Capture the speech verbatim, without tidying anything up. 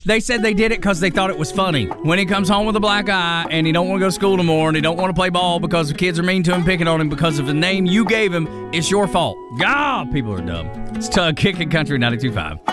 They said they did it because they thought it was funny. When he comes home with a black eye and he don't want to go to school tomorrow and he don't want to play ball because the kids are mean to him, picking on him because of the name you gave him, it's your fault. God, people are dumb. It's Tug, Kicking Country ninety-two point five.